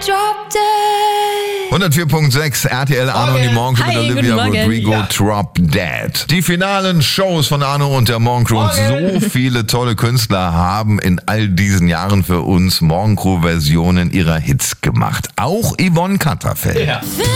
Drop Dead. 104.6 RTL Arno und die Morgencrew mit Hi, Olivia guten Morgen. Rodrigo, Ja. Drop Dead. Die finalen Shows von Arno und der Morgencrew. Und so viele tolle Künstler haben in all diesen Jahren für uns Morgencrew-Versionen ihrer Hits gemacht. Auch Yvonne Katterfeld. Ja.